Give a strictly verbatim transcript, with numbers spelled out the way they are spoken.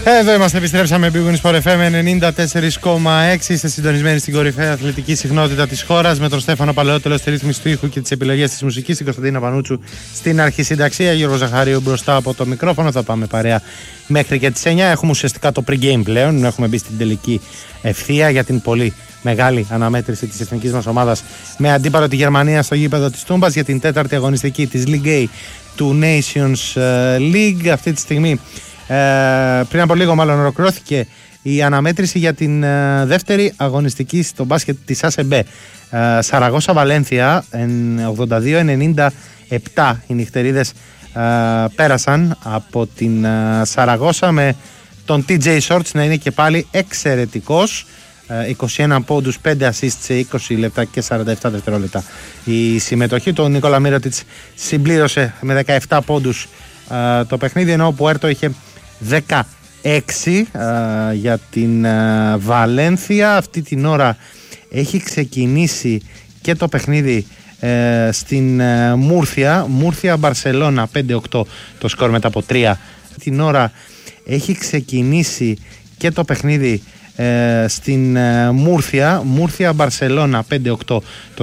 Εδώ είμαστε, επιστρέψαμε. Big Win Sport εφ εμ ενενήντα τέσσερα κόμμα έξι. Είστε συντονισμένοι στην κορυφαία αθλητική συχνότητα της χώρας με τον Στέφανο Παλαιότελο στη ρύθμιση του ήχου και τις επιλογές της μουσικής, την Κωνσταντίνα Πανούτσου στην αρχισυνταξία, Γιώργο Ζαχαρίου μπροστά από το μικρόφωνο. Θα πάμε παρέα μέχρι και τις εννιά. Έχουμε ουσιαστικά το pre-game πλέον. Έχουμε μπει στην τελική ευθεία για την πολύ μεγάλη αναμέτρηση της εθνικής μας ομάδας με αντίπαλο τη Γερμανία στο γήπεδο της Τούμπας για την τέταρτη αγωνιστική της League A του Nations League. Αυτή τη στιγμή, Ε, πριν από λίγο μάλλον, ολοκληρώθηκε η αναμέτρηση για την ε, δεύτερη αγωνιστική στο μπάσκετ της ΑΣΕΜΠΕ. ε, Σαραγώσα Βαλένθια ογδόντα δύο ενενήντα επτά. Οι νυχτερίδες ε, πέρασαν από την ε, Σαραγώσα με τον τι τζέι Shorts να είναι και πάλι εξαιρετικός. ε, είκοσι ένα πόντους, πέντε assists σε είκοσι λεπτά και σαράντα επτά δευτερόλεπτα η συμμετοχή. Τον Νίκολα Μύρωτιτς συμπλήρωσε με δεκαεπτά πόντους ε, το παιχνίδι, ενώ ο Πουέρτο είχε δεκαέξι uh, για την uh, Βαλένθια. Αυτή την ώρα έχει ξεκινήσει και το παιχνίδι uh, στην uh, Μούρθια Μούρθια Μπαρσελώνα πέντε οκτώ το σκορ μετά από τρία. Την ώρα έχει ξεκινήσει και το παιχνίδι uh, στην uh, Μούρθια Μούρθια Μπαρσελώνα πέντε οκτώ το